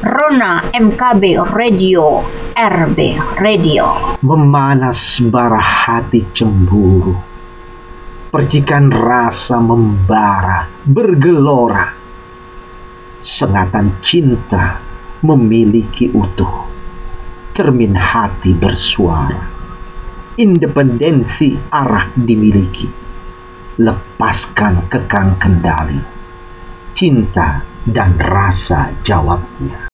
Rona MKB Radio, RB Radio. Memanas bara hati cemburu, percikan rasa membara bergelora, sengatan cinta memiliki utuh, cermin hati bersuara, independensi arah dimiliki, lepaskan kekang kendali, cinta dan rasa jawabnya.